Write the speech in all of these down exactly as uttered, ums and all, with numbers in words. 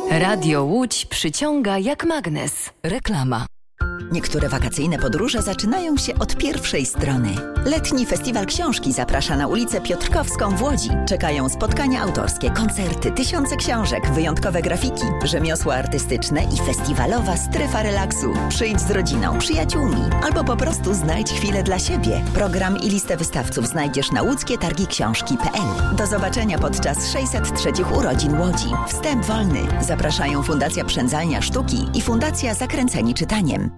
Radio Łódź przyciąga jak magnes. Reklama. Niektóre wakacyjne podróże zaczynają się od pierwszej strony. Letni Festiwal Książki zaprasza na ulicę Piotrkowską w Łodzi. Czekają spotkania autorskie, koncerty, tysiące książek, wyjątkowe grafiki, rzemiosła artystyczne i festiwalowa strefa relaksu. Przyjdź z rodziną, przyjaciółmi albo po prostu znajdź chwilę dla siebie. Program i listę wystawców znajdziesz na łódzkie targi książki kropka pe el. Do zobaczenia podczas sześćset trzech urodzin Łodzi. Wstęp wolny. Zapraszają Fundacja Przędzalnia Sztuki i Fundacja Zakręceni Czytaniem.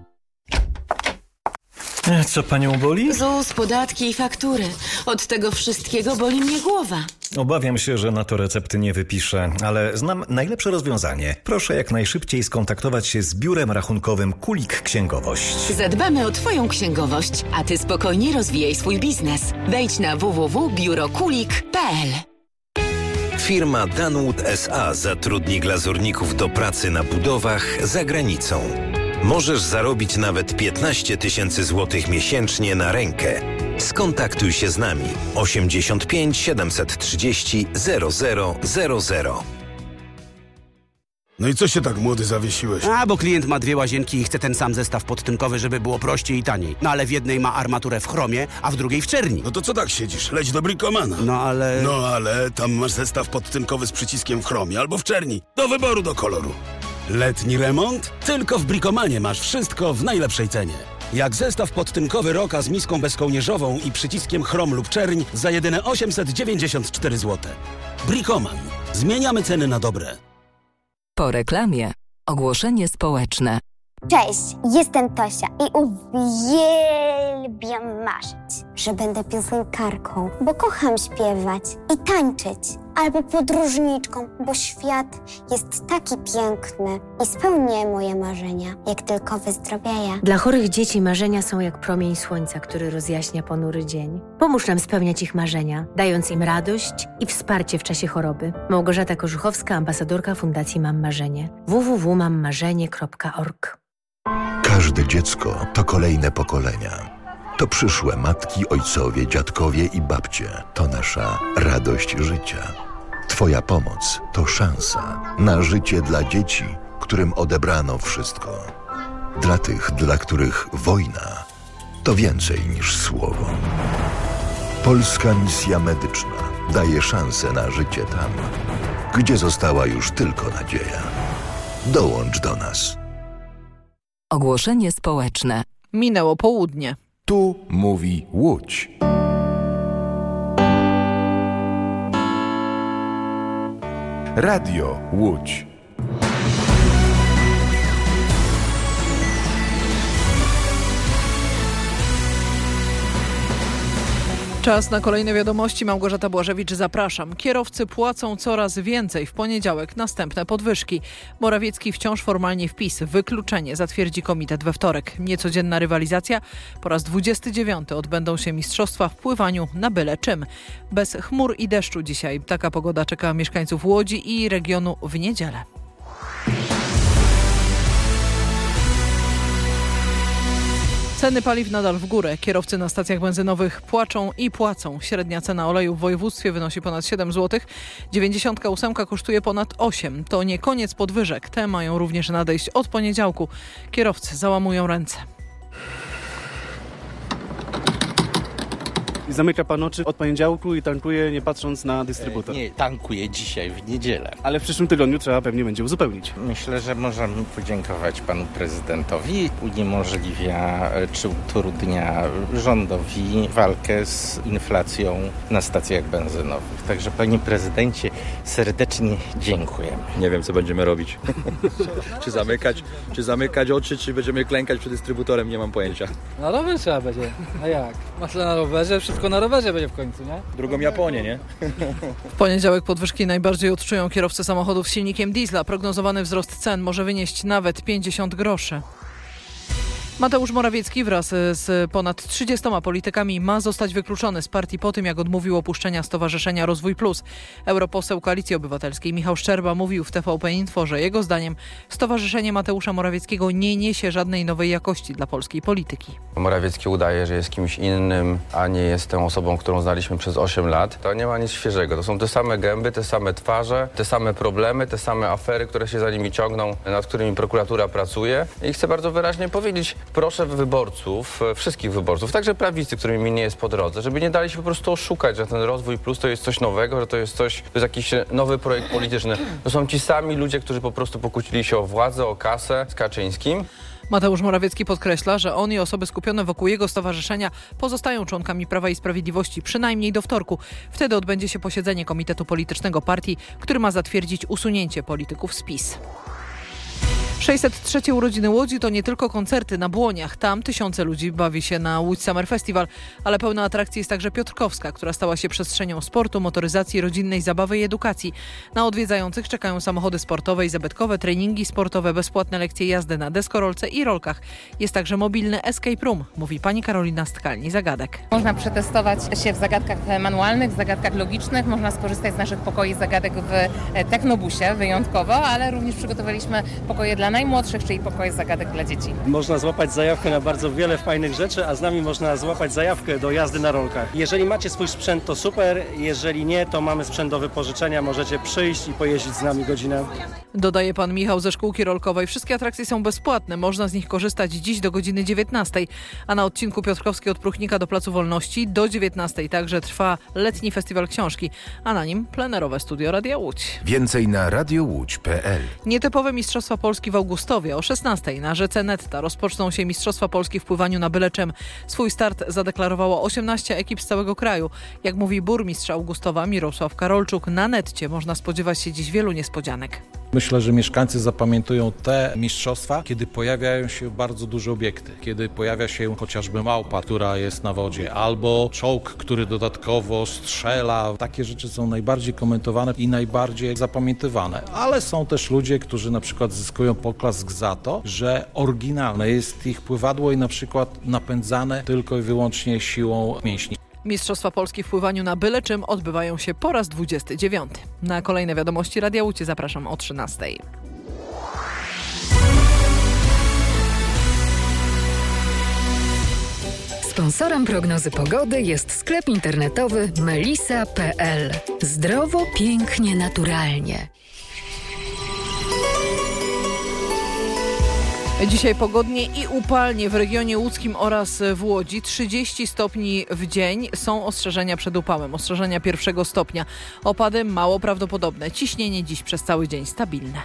Co panią boli? ZUS, podatki i faktury. Od tego wszystkiego boli mnie głowa. Obawiam się, że na to recepty nie wypiszę, ale znam najlepsze rozwiązanie. Proszę jak najszybciej skontaktować się z biurem rachunkowym Kulik Księgowość. Zadbamy o twoją księgowość, a ty spokojnie rozwijaj swój biznes. Wejdź na w w w kropka biuro kulik kropka pe el. Firma Danwood S A zatrudni glazurników do pracy na budowach za granicą. Możesz zarobić nawet piętnaście tysięcy złotych miesięcznie na rękę. Skontaktuj się z nami. osiemdziesiąt pięć siedemset trzydzieści zero zero zero zero. No i co się tak młody zawiesiłeś? A, bo klient ma dwie łazienki i chce ten sam zestaw podtynkowy, żeby było prościej i taniej. No ale w jednej ma armaturę w chromie, a w drugiej w czerni. No to co tak siedzisz? Leć do Bricomana. No ale... No ale tam masz zestaw podtynkowy z przyciskiem w chromie albo w czerni. Do wyboru, do koloru. Letni remont? Tylko w Bricomanie masz wszystko w najlepszej cenie. Jak zestaw podtynkowy Roka z miską bezkołnierzową i przyciskiem chrom lub czerń za jedyne osiemset dziewięćdziesiąt cztery złote. Bricoman. Zmieniamy ceny na dobre. Po reklamie ogłoszenie społeczne. Cześć, jestem Tosia i uwielbiam marzyć, że będę piosenkarką, bo kocham śpiewać i tańczyć. Albo podróżniczką, bo świat jest taki piękny i spełnię moje marzenia, jak tylko wyzdrowieję. Dla chorych dzieci marzenia są jak promień słońca, który rozjaśnia ponury dzień. Pomóż nam spełniać ich marzenia, dając im radość i wsparcie w czasie choroby. Małgorzata Korzuchowska, ambasadorka Fundacji Mam Marzenie. w w w kropka mam marzenie kropka org. Każde dziecko to kolejne pokolenia. To przyszłe matki, ojcowie, dziadkowie i babcie. To nasza radość życia. Twoja pomoc to szansa na życie dla dzieci, którym odebrano wszystko. Dla tych, dla których wojna to więcej niż słowo. Polska Misja Medyczna daje szansę na życie tam, gdzie została już tylko nadzieja. Dołącz do nas. Ogłoszenie społeczne. Minęło południe. Tu mówi Łódź. Radio Łódź. Czas na kolejne wiadomości. Małgorzata Błażewicz, zapraszam. Kierowcy płacą coraz więcej. W poniedziałek następne podwyżki. Morawiecki wciąż formalnie wpis. Wykluczenie zatwierdzi komitet we wtorek. Niecodzienna rywalizacja. Po raz dwudziesty dziewiąty odbędą się mistrzostwa w pływaniu na byle czym. Bez chmur i deszczu dzisiaj. Taka pogoda czeka mieszkańców Łodzi i regionu w niedzielę. Ceny paliw nadal w górę. Kierowcy na stacjach benzynowych płaczą i płacą. Średnia cena oleju w województwie wynosi ponad siedem złotych. dziewięćdziesiąt osiem kosztuje ponad osiem. To nie koniec podwyżek. Te mają również nadejść od poniedziałku. Kierowcy załamują ręce. Zamyka pan oczy od poniedziałku i tankuje, nie patrząc na dystrybutor. Nie, tankuję dzisiaj w niedzielę. Ale w przyszłym tygodniu trzeba pewnie będzie uzupełnić. Myślę, że możemy podziękować panu prezydentowi. Uniemożliwia czy utrudnia rządowi walkę z inflacją na stacjach benzynowych. Także panie prezydencie, serdecznie dziękujemy. Nie wiem, co będziemy robić. czy zamykać, czy zamykać oczy, czy będziemy klękać przed dystrybutorem, nie mam pojęcia. Na rower trzeba będzie. A jak? Masle na rowerze, wszystko na rowerze będzie w końcu, nie? Drugą Japonię, nie? W poniedziałek podwyżki najbardziej odczują kierowcy samochodów z silnikiem diesla. Prognozowany wzrost cen może wynieść nawet pięćdziesiąt groszy. Mateusz Morawiecki wraz z ponad trzydziestoma politykami ma zostać wykluczony z partii po tym, jak odmówił opuszczenia Stowarzyszenia Rozwój Plus. Europoseł Koalicji Obywatelskiej Michał Szczerba mówił w T V P Info, że jego zdaniem Stowarzyszenie Mateusza Morawieckiego nie niesie żadnej nowej jakości dla polskiej polityki. Morawiecki udaje, że jest kimś innym, a nie jest tą osobą, którą znaliśmy przez osiem lat. To nie ma nic świeżego. To są te same gęby, te same twarze, te same problemy, te same afery, które się za nimi ciągną, nad którymi prokuratura pracuje. I chcę bardzo wyraźnie powiedzieć, proszę wyborców, wszystkich wyborców, także prawicy, którymi mi nie jest po drodze, żeby nie dali się po prostu oszukać, że ten Rozwój Plus to jest coś nowego, że to jest coś, to jest jakiś nowy projekt polityczny. To są ci sami ludzie, którzy po prostu pokłócili się o władzę, o kasę z Kaczyńskim. Mateusz Morawiecki podkreśla, że on i osoby skupione wokół jego stowarzyszenia pozostają członkami Prawa i Sprawiedliwości przynajmniej do wtorku. Wtedy odbędzie się posiedzenie Komitetu Politycznego Partii, który ma zatwierdzić usunięcie polityków z PiS. sześćset trzecie urodziny Łodzi to nie tylko koncerty na Błoniach. Tam tysiące ludzi bawi się na Łódź Summer Festival, ale pełna atrakcji jest także Piotrkowska, która stała się przestrzenią sportu, motoryzacji, rodzinnej zabawy i edukacji. Na odwiedzających czekają samochody sportowe i zabytkowe, treningi sportowe, bezpłatne lekcje jazdy na deskorolce i rolkach. Jest także mobilny escape room, mówi pani Karolina Stkalni-Zagadek. Można przetestować się w zagadkach manualnych, w zagadkach logicznych, można skorzystać z naszych pokoi zagadek w technobusie wyjątkowo, ale również przygotowaliśmy pokoje dla najmłodszych, czyli pokoje zagadek dla dzieci. Można złapać zajawkę na bardzo wiele fajnych rzeczy, a z nami można złapać zajawkę do jazdy na rolkach. Jeżeli macie swój sprzęt, to super, jeżeli nie, to mamy sprzęt do wypożyczenia, możecie przyjść i pojeździć z nami godzinę. Dodaje pan Michał ze szkółki rolkowej. Wszystkie atrakcje są bezpłatne, można z nich korzystać dziś do godziny dziewiętnastej, a na odcinku Piotrkowskiej od Pruchnika do Placu Wolności do dziewiętnastej także trwa letni festiwal książki, a na nim plenerowe studio Radia Łódź. Więcej na radiowódź kropka p l. Nietypowe Mistrzostwa Polski w Augustowie. O szesnastej na rzece Netta rozpoczną się Mistrzostwa Polski w pływaniu na byle czym. Swój start zadeklarowało osiemnaście ekip z całego kraju. Jak mówi burmistrz Augustowa Mirosław Karolczuk, na Netcie można spodziewać się dziś wielu niespodzianek. Myślę, że mieszkańcy zapamiętują te mistrzostwa, kiedy pojawiają się bardzo duże obiekty. Kiedy pojawia się chociażby małpa, która jest na wodzie, albo czołg, który dodatkowo strzela. Takie rzeczy są najbardziej komentowane i najbardziej zapamiętywane. Ale są też ludzie, którzy na przykład zyskują poklask za to, że oryginalne jest ich pływadło i na przykład napędzane tylko i wyłącznie siłą mięśni. Mistrzostwa Polski w pływaniu na byle czym odbywają się po raz dwudziesty dziewiąty. Na kolejne wiadomości Radia Łódź zapraszam o trzynastej. Sponsorem prognozy pogody jest sklep internetowy melisa kropka p l. Zdrowo, pięknie, naturalnie. Dzisiaj pogodnie i upalnie w regionie łódzkim oraz w Łodzi. trzydzieści stopni w dzień. Są ostrzeżenia przed upałem. Ostrzeżenia pierwszego stopnia. Opady mało prawdopodobne. Ciśnienie dziś przez cały dzień stabilne.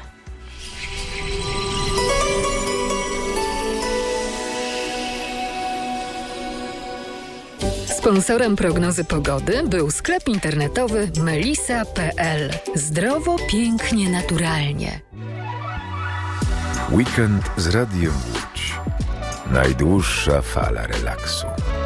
Sponsorem prognozy pogody był sklep internetowy melisa kropka p l. Zdrowo, pięknie, naturalnie. Weekend z Radiem Łódź. Najdłuższa fala relaksu.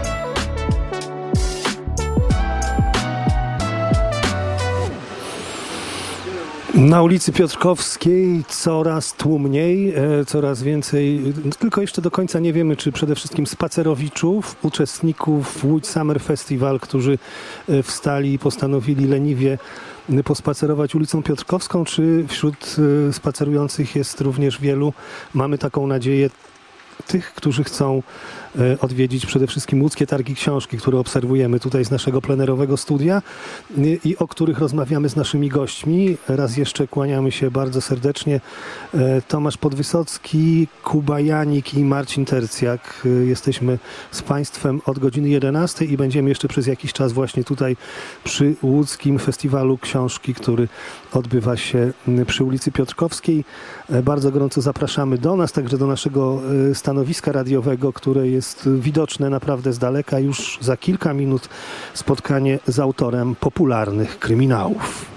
Na ulicy Piotrkowskiej coraz tłumniej, e, coraz więcej, tylko jeszcze do końca nie wiemy, czy przede wszystkim spacerowiczów, uczestników Łódź Summer Festival, którzy e, wstali i postanowili leniwie pospacerować ulicą Piotrkowską, czy wśród e, spacerujących jest również wielu, mamy taką nadzieję, tych, którzy chcą odwiedzić przede wszystkim łódzkie targi książki, które obserwujemy tutaj z naszego plenerowego studia i o których rozmawiamy z naszymi gośćmi. Raz jeszcze kłaniamy się bardzo serdecznie. Tomasz Podwysocki, Kuba Janik i Marcin Tercjak. Jesteśmy z Państwem od godziny jedenastej i będziemy jeszcze przez jakiś czas właśnie tutaj przy łódzkim festiwalu książki, który odbywa się przy ulicy Piotrkowskiej. Bardzo gorąco zapraszamy do nas, także do naszego stanowiska radiowego, które jest widoczne naprawdę z daleka. Już za kilka minut spotkanie z autorem popularnych kryminałów.